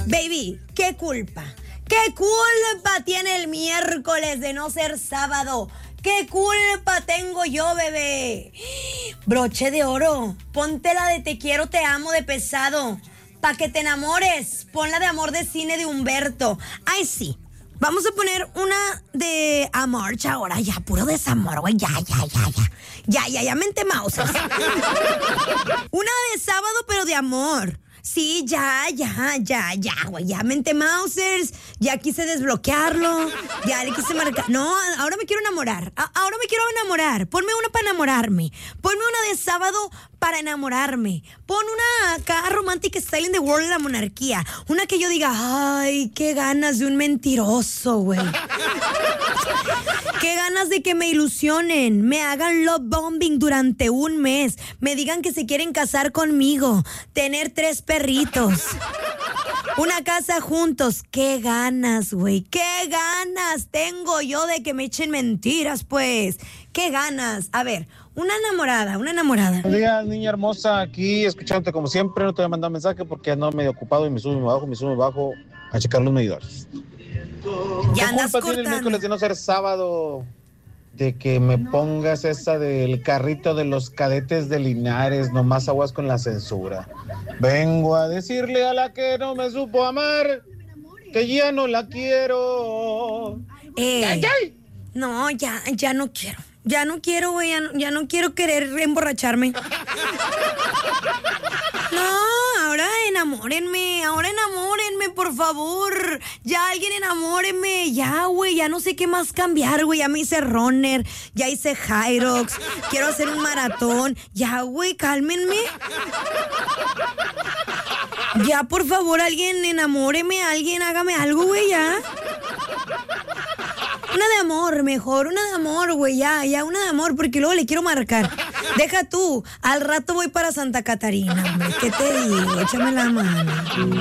Baby, ¿qué culpa? ¿Qué culpa tiene el miércoles de no ser sábado? ¿Qué culpa tengo yo, bebé? Broche de oro, ponte la de Te quiero, te amo de pesado. Pa' que te enamores, pon la de Amor de Cine de Humberto. Ay, sí. Vamos a poner una de amor, ahora ya, puro desamor, güey, ya, mente mausas. Una de sábado, pero de amor. Sí, ya, güey, ya, mente mausers, ya quise desbloquearlo, ya le quise marcar. No, ahora me quiero enamorar, ponme una para enamorarme, ponme una de sábado para enamorarme, pon una acá romántica style in the world de la monarquía, una que yo diga, ay, qué ganas de un mentiroso, güey. Qué ganas de que me ilusionen, me hagan love bombing durante un mes, me digan que se quieren casar conmigo, tener 3 perritos, una casa juntos. Qué ganas, güey, qué ganas tengo yo de que me echen mentiras, pues. Qué ganas. A ver, una enamorada. Buenos días, niña hermosa, aquí escuchándote como siempre. No te voy a mandar mensaje porque ando medio ocupado y me subo y me bajo a checar los medidores. Ya ¿Qué andas culpa tiene el miércoles de no ser sábado? De que me pongas esa del carrito de los cadetes de Linares, nomás aguas con la censura. Vengo a decirle a la que no me supo amar que ya no la quiero. No, ya no quiero. Ya no quiero, güey, ya no quiero querer emborracharme. No, ahora enamórenme, por favor. Ya alguien enamórenme, ya, güey, ya no sé qué más cambiar, güey. Ya me hice runner, ya hice Hyrox, quiero hacer un maratón. Ya, güey, cálmenme. Ya, por favor, alguien enamóreme, alguien hágame algo, güey, ya. Una de amor, mejor, una de amor, güey, ya, una de amor, porque luego le quiero marcar. Deja tú, al rato voy para Santa Catarina, hombre, ¿qué te digo? Échame la mano.